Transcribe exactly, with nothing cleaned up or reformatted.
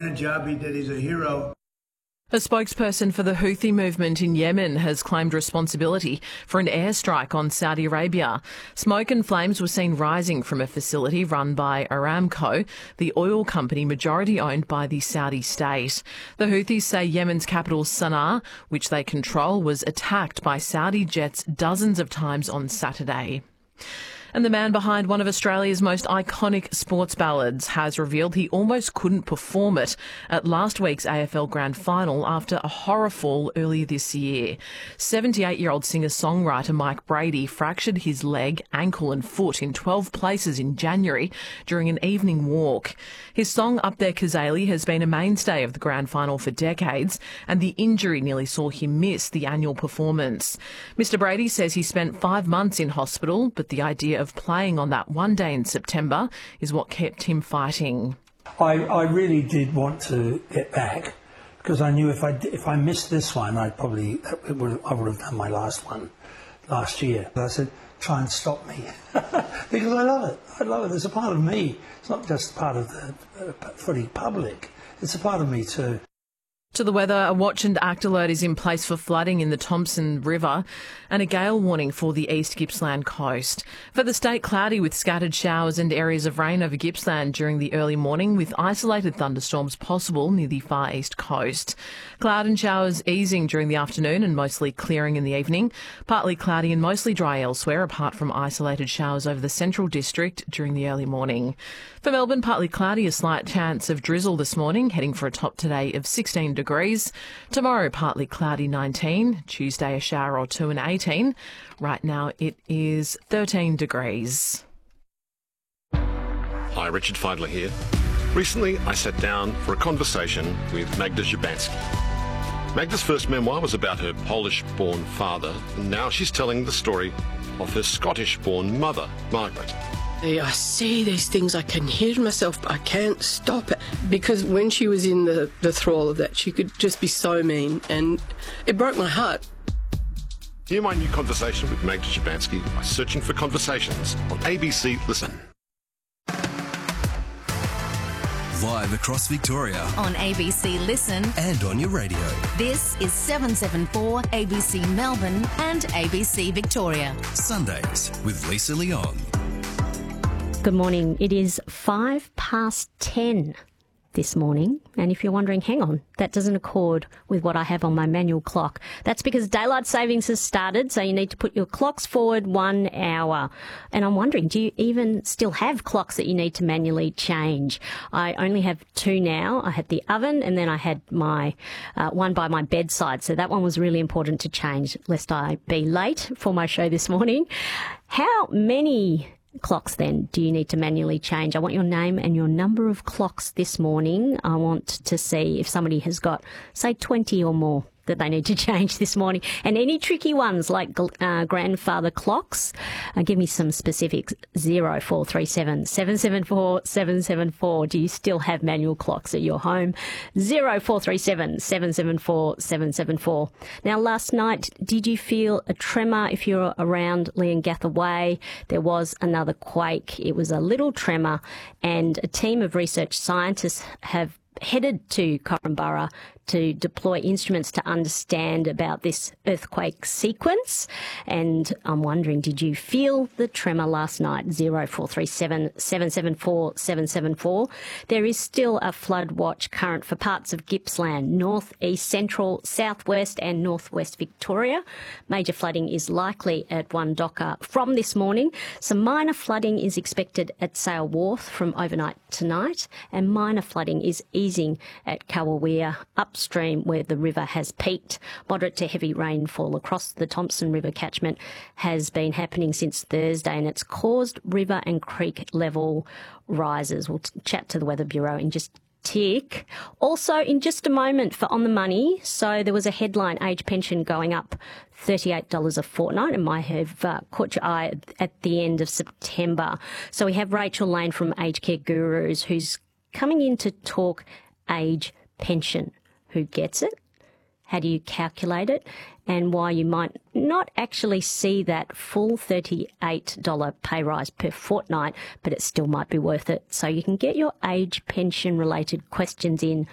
a job he did. He's a hero. A spokesperson for the Houthi movement in Yemen has claimed responsibility for an airstrike on Saudi Arabia. Smoke and flames were seen rising from a facility run by Aramco, the oil company majority owned by the Saudi state. The Houthis say Yemen's capital Sana'a, which they control, was attacked by Saudi jets dozens of times on Saturday. And the man behind one of Australia's most iconic sports ballads has revealed he almost couldn't perform it at last week's A F L Grand Final after a horror fall earlier this year. seventy-eight-year-old singer-songwriter Mike Brady fractured his leg, ankle and foot in twelve places in January during an evening walk. His song Up There Kazali has been a mainstay of the Grand Final for decades, and the injury nearly saw him miss the annual performance. Mister Brady says he spent five months in hospital, but the idea of playing on that one day in September is what kept him fighting. I, I really did want to get back because I knew if I if I missed this one, I'd probably it would, I would have done my last one last year. I said, try and stop me because I love it. I love it. It's a part of me. It's not just part of the uh, footy public. It's a part of me too. To the weather, a watch and act alert is in place for flooding in the Thomson River and a gale warning for the East Gippsland coast. For the state, cloudy with scattered showers and areas of rain over Gippsland during the early morning with isolated thunderstorms possible near the far east coast. Cloud and showers easing during the afternoon and mostly clearing in the evening. Partly cloudy and mostly dry elsewhere apart from isolated showers over the central district during the early morning. For Melbourne, partly cloudy, a slight chance of drizzle this morning, heading for a top today of sixteen degrees. Tomorrow, partly cloudy, nineteen. Tuesday, a shower or two and eighteen. Right now, it is thirteen degrees. Hi, Richard Feidler here. Recently, I sat down for a conversation with Magda Szubanski. Magda's first memoir was about her Polish-born father, and now she's telling the story of her Scottish-born mother, Margaret. I see these things, I can hear myself, but I can't stop it. Because when she was in the, the thrall of that, she could just be so mean, and it broke my heart. Hear my new conversation with Magda Szubanski by searching for Conversations on A B C Listen. Live across Victoria on A B C Listen and on your radio. This is seven seven four A B C Melbourne and A B C Victoria. Sundays with Lisa Leong. Good morning. It is five past ten this morning. And if you're wondering, hang on, that doesn't accord with what I have on my manual clock. That's because daylight savings has started, so you need to put your clocks forward one hour. And I'm wondering, do you even still have clocks that you need to manually change? I only have two now. I had the oven and then I had my uh, one by my bedside. So that one was really important to change, lest I be late for my show this morning. How many clocks then do you need to manually change? I want your name and your number of clocks this morning. I want to see if somebody has got, say, twenty or more that they need to change this morning. And any tricky ones like uh, grandfather clocks, uh, give me some specifics. zero four three seven, seven seven four, seven seven four. Do you still have manual clocks at your home? zero four three seven, seven seven four, seven seven four. Now, last night, did you feel a tremor if you're around Leongatha Way? There was another quake. It was a little tremor, and a team of research scientists have headed to Korumburra to deploy instruments to understand about this earthquake sequence. And I'm wondering, did you feel the tremor last night? zero four three seven, seven seven four, seven seven four. There is still a flood watch current for parts of Gippsland, north, east, central, southwest and northwest Victoria. Major flooding is likely at Wandocka from this morning. Some minor flooding is expected at Sale Wharf from overnight tonight, and minor flooding is easing at Kawawea upstream where the river has peaked. Moderate to heavy rainfall across the Thomson River catchment has been happening since Thursday, and it's caused river and creek level rises. We'll chat to the Weather Bureau in just tick. Also, in just a moment for On the Money, so there was a headline, age pension going up thirty-eight dollars a fortnight, and might have uh, caught your eye at the end of September. So we have Rachel Lane from Aged Care Gurus who's coming in to talk age pension. Who gets it? How do you calculate it? And why you might not actually see that full thirty-eight dollars pay rise per fortnight, but it still might be worth it. So you can get your age pension related questions in